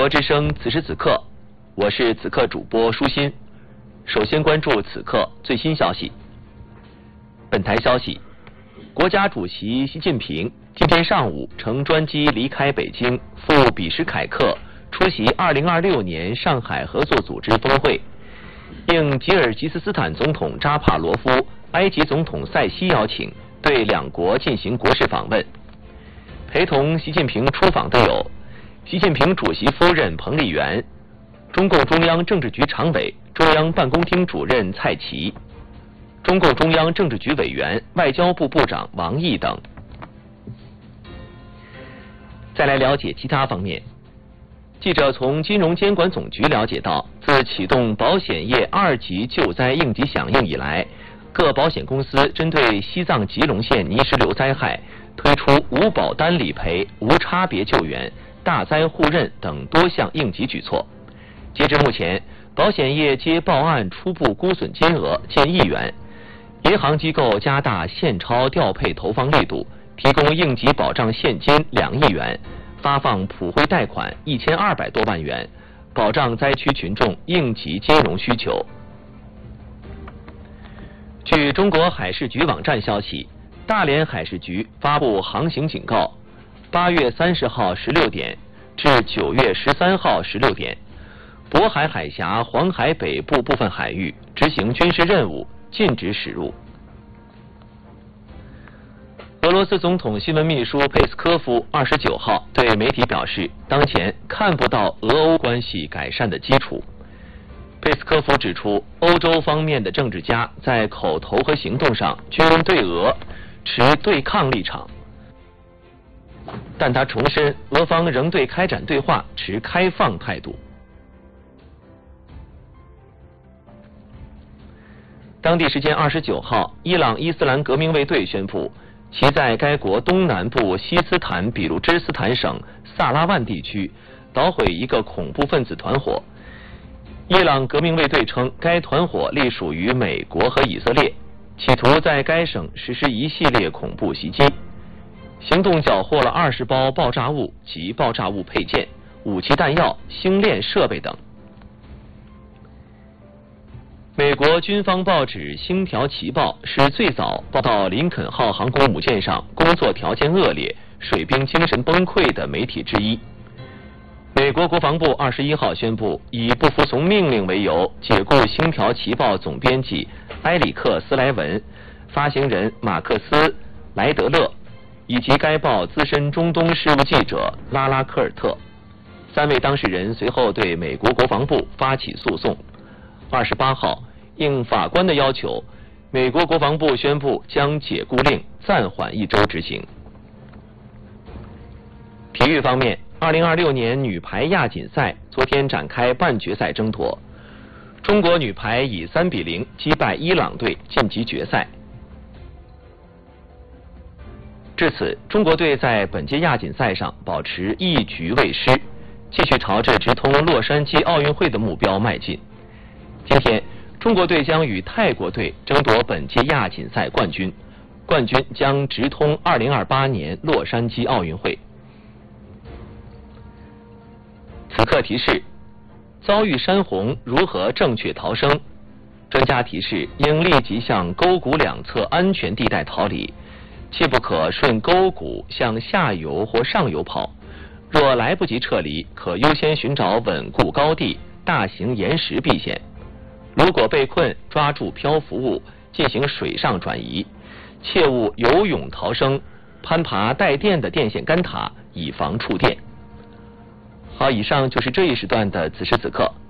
国之声此时此刻，我是此刻主播舒心。首先关注此刻最新消息。本台消息，国家主席习近平今天上午乘专机离开北京，赴比什凯克出席2026年上海合作组织峰会。应吉尔吉斯斯坦总统扎帕罗夫、埃及总统塞西邀请，对两国进行国事访问。陪同习近平出访的有习近平主席夫人彭丽媛、中共中央政治局常委、中央办公厅主任蔡奇、中共中央政治局委员、外交部部长王毅等。再来了解其他方面。记者从金融监管总局了解到，自启动保险业2级救灾应急响应以来，各保险公司针对西藏吉隆县泥石流灾害推出无保单理赔、无差别救援、大灾互认等多项应急举措。截至目前，保险业接报案初步估损金额近1亿元，银行机构加大现钞调配投放力度，提供应急保障现金2亿元，发放普惠贷款1200多万元，保障灾区群众应急金融需求。据中国海事局网站消息，大连海事局发布航行警告：8月30号16点至9月13号16点，渤海海峡、黄海北部部分海域执行军事任务，禁止驶入。俄罗斯总统新闻秘书佩斯科夫29号对媒体表示，当前看不到俄欧关系改善的基础。佩斯科夫指出，欧洲方面的政治家在口头和行动上均对俄持对抗立场，但他重申，俄方仍对开展对话持开放态度。当地时间29号，伊朗伊斯兰革命卫队宣布，其在该国东南部西斯坦比鲁支斯坦省萨拉万地区捣毁一个恐怖分子团伙。伊朗革命卫队称，该团伙隶属于美国和以色列，企图在该省实施一系列恐怖袭击。行动缴获了20包爆炸物及爆炸物配件、武器弹药、星链设备等。美国军方报纸《星条旗报》是最早报道林肯号航空母舰上工作条件恶劣、水兵精神崩溃的媒体之一。美国国防部21号宣布，以不服从命令为由，解雇《星条旗报》总编辑埃里克·斯莱文、发行人马克思·莱德勒以及该报资深中东事务记者拉拉科尔特。3位当事人随后对美国国防部发起诉讼。28号，应法官的要求，美国国防部宣布将解雇令暂缓1周执行。体育方面，2026年女排亚锦赛昨天展开半决赛争夺，中国女排以3-0击败伊朗队晋级决赛。至此，中国队在本届亚锦赛上保持1局未失，继续朝着直通洛杉矶奥运会的目标迈进。今天，中国队将与泰国队争夺本届亚锦赛冠军，冠军将直通2028年洛杉矶奥运会。此刻提示：遭遇山洪如何正确逃生？专家提示，应立即向沟谷两侧安全地带逃离，切不可顺沟谷向下游或上游跑。若来不及撤离，可优先寻找稳固高地、大型岩石避险。如果被困，抓住漂浮物进行水上转移，切勿游泳逃生，攀爬带电的电线杆塔，以防触电。好，以上就是这一时段的此时此刻。